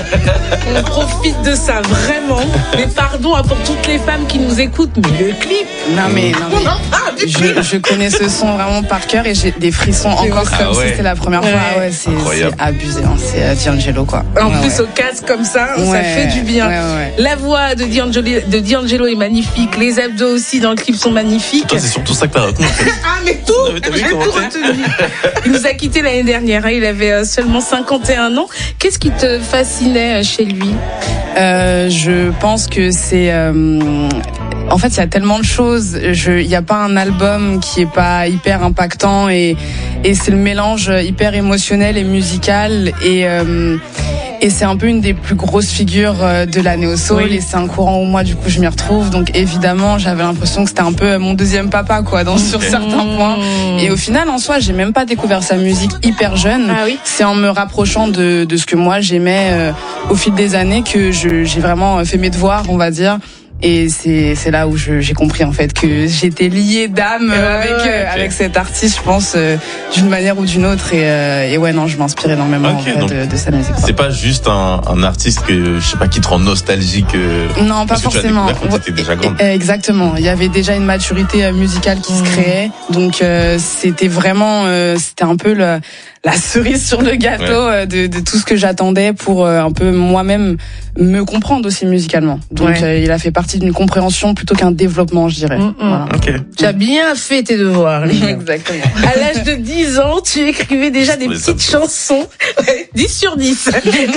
On profite de ça, vraiment. Mais pardon pour toutes les femmes qui nous écoutent, mais le clip. Non mais je connais ce son vraiment par cœur et j'ai des frissons encore comme si c'était la première fois. Ouais, c'est abusé, hein. C'est D'Angelo quoi. En plus au casque comme ça, ça fait du bien. La voix de D'Angelo est magnifique, les abdos aussi dans le clip sont magnifiques. Toi, c'est surtout ça que t'as retenu. Mais tout, j'ai tout retenu. Il nous a quittés l'année dernière, hein. Il avait seulement 51 ans. Qu'est-ce qui te fascinait chez lui? Je pense que c'est en fait, il y a tellement de choses. Il y a pas un album qui est pas hyper impactant et c'est le mélange hyper émotionnel et musical et c'est un peu une des plus grosses figures de la néo-soul et c'est un courant où moi du coup je m'y retrouve, donc évidemment j'avais l'impression que c'était un peu mon deuxième papa quoi sur certains points et au final en soi j'ai même pas découvert sa musique hyper jeune. C'est en me rapprochant de ce que moi j'aimais au fil des années que j'ai vraiment fait mes devoirs on va dire. Et c'est là où j'ai compris en fait que j'étais liée d'âme avec cet artiste, je pense d'une manière ou d'une autre et ouais non je m'inspire énormément en fait, de sa musique. C'est pas juste un artiste que je sais pas qui te rend nostalgique. Non pas forcément. T'étais déjà grande. Exactement. Il y avait déjà une maturité musicale qui se créait, donc c'était vraiment c'était un peu la cerise sur le gâteau de tout ce que j'attendais pour un peu moi-même me comprendre aussi musicalement. Donc il a fait partie d'une compréhension plutôt qu'un développement, je dirais. Voilà. Tu as bien fait tes devoirs, Lina. Exactement. À l'âge de 10 ans, tu écrivais déjà des petites chansons. 10 sur 10.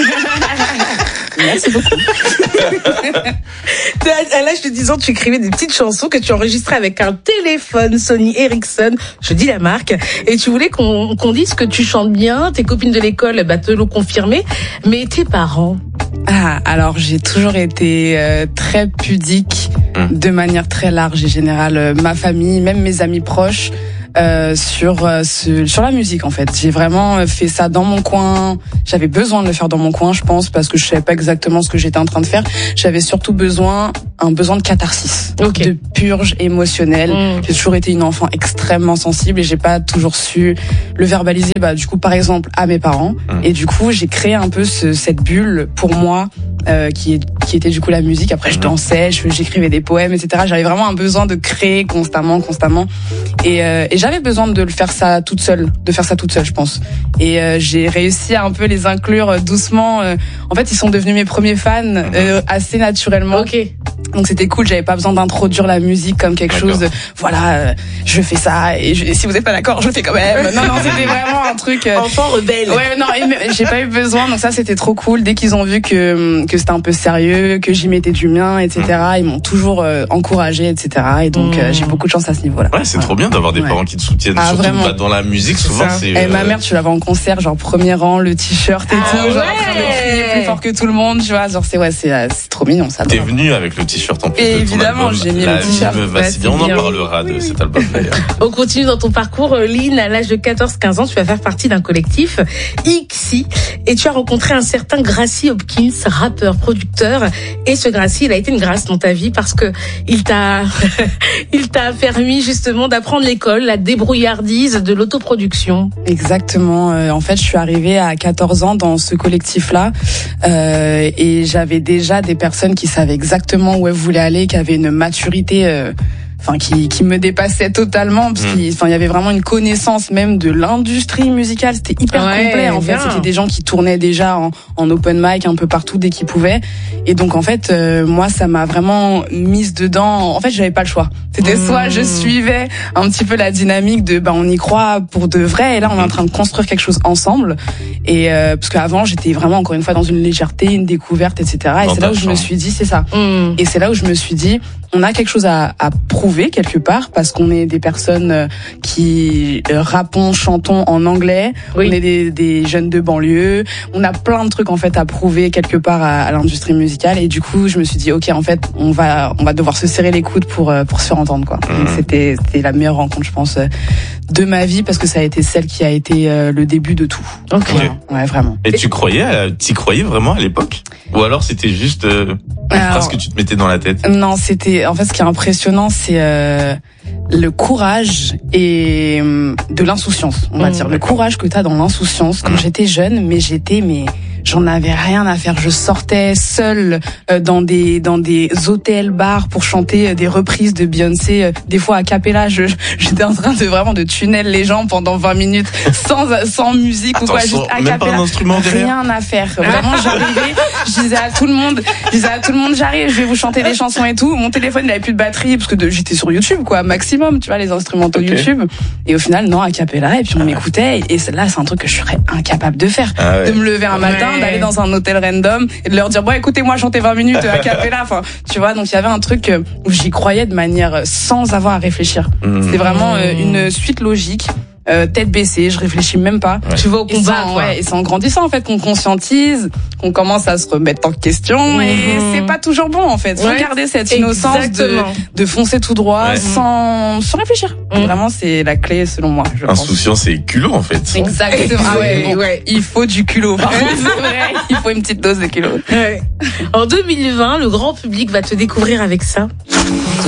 Merci beaucoup. À l'âge de 10 ans, tu écrivais des petites chansons que tu enregistrais avec un téléphone Sony Ericsson, je dis la marque, et tu voulais qu'on dise que tu chantes bien, tes copines de l'école te l'ont confirmé, mais tes parents? Alors j'ai toujours été très pudique de manière très large et générale. Ma famille, même mes amis proches, sur la musique en fait. J'ai vraiment fait ça dans mon coin. J'avais besoin de le faire dans mon coin, je pense, parce que je savais pas exactement ce que j'étais en train de faire. J'avais surtout besoin de catharsis, de purge émotionnelle. J'ai toujours été une enfant extrêmement sensible et j'ai pas toujours su le verbaliser. Du coup, par exemple, à mes parents. Et du coup, j'ai créé un peu cette bulle pour moi. Qui était du coup la musique. Après je dansais, j'écrivais des poèmes, etc. J'avais vraiment un besoin de créer constamment et j'avais besoin de faire ça toute seule, je pense. Et j'ai réussi à un peu les inclure doucement. En fait ils sont devenus mes premiers fans assez naturellement. Donc c'était cool, j'avais pas besoin d'introduire la musique comme quelque chose de je fais ça et si vous êtes pas d'accord je le fais quand même. Non c'était vraiment un truc enfant rebelle. J'ai pas eu besoin, donc ça c'était trop cool. Dès qu'ils ont vu que c'était un peu sérieux, que j'y mettais du mien, etc. Ils m'ont toujours encouragé, etc. Et donc j'ai beaucoup de chance à ce niveau-là. Ouais, c'est trop bien d'avoir des parents qui te soutiennent, surtout vraiment. Dans la musique souvent c'est. Et ma mère, tu la vois en concert, genre premier rang, le t-shirt et tout, genre en train de crier plus fort que tout le monde, tu vois, genre c'est trop mignon ça. T'es venue avec le t-shirt en plus. Et de ton évidemment, album, j'ai mis le t-shirt. On en parlera de cet album d'ailleurs. On continue dans ton parcours, Lynn. À l'âge de 14-15 ans, tu vas faire partie d'un collectif XI et tu as rencontré un certain Gracie Hopkins, rappeur, producteur. Et ce Gracie, il a été une grâce dans ta vie parce que il t'a permis justement d'apprendre l'école, la débrouillardise de l'autoproduction. Exactement. En fait, je suis arrivée à 14 ans dans ce collectif-là et j'avais déjà des personnes qui savaient exactement où elles voulaient aller, qui avaient une maturité qui me dépassait totalement parce qu'il y avait vraiment une connaissance même de l'industrie musicale, c'était hyper complet en fait, c'était des gens qui tournaient déjà en open mic un peu partout dès qu'ils pouvaient et donc en fait moi ça m'a vraiment mise dedans. En fait, j'avais pas le choix. C'était soit je suivais un petit peu la dynamique de on y croit pour de vrai et là on est en train de construire quelque chose ensemble et parce qu'avant j'étais vraiment encore une fois dans une légèreté, une découverte, etc. Et c'est là où je me suis dit c'est ça. Et c'est là où je me suis dit on a quelque chose à prouver quelque part parce qu'on est des personnes qui rappons, chantons en anglais. On est des jeunes de banlieue. On a plein de trucs en fait à prouver quelque part à l'industrie musicale et du coup je me suis dit ok en fait on va devoir se serrer les coudes pour se faire entendre quoi. Donc c'était la meilleure rencontre je pense de ma vie parce que ça a été celle qui a été le début de tout. Ouais vraiment. Et t'y croyais vraiment à l'époque ou alors c'était juste parce que tu te mettais dans la tête? Non, c'était en fait ce qui est impressionnant c'est le courage et de l'insouciance, on va dire. Le courage que t'as dans l'insouciance. Quand j'étais jeune, mais j'en avais rien à faire. Je sortais seule dans des hôtels bars pour chanter des reprises de Beyoncé, des fois a cappella. J'étais en train de tunnel les gens pendant 20 minutes sans musique ou quoi, juste a cappella. Rien à faire. Vraiment, j'arrivais, je disais à tout le monde, j'arrive, je vais vous chanter des chansons et tout. Mon téléphone, il avait plus de batterie parce que j'étais sur YouTube, quoi, maximum, tu vois, les instrumentaux YouTube. Et au final, non, a cappella, et puis on m'écoutait. Et là, c'est un truc que je serais incapable de faire. De me lever un matin, d'aller dans un hôtel random et de leur dire, bon, écoutez-moi chanter 20 minutes a cappella. Enfin, tu vois, donc il y avait un truc où j'y croyais de manière sans avoir à réfléchir. C'était vraiment une suite logique. Tête baissée, je réfléchis même pas. Tu vas au combat, et c'est en grandissant en fait qu'on conscientise, qu'on commence à se remettre en question et c'est pas toujours bon en fait. Regardez cette innocence de foncer tout droit sans réfléchir. Vraiment, c'est la clé selon moi. Insouciance et culot en fait. Exactement. Il faut du culot. Par contre, c'est vrai. Il faut une petite dose de culot. En 2020, le grand public va te découvrir avec ça.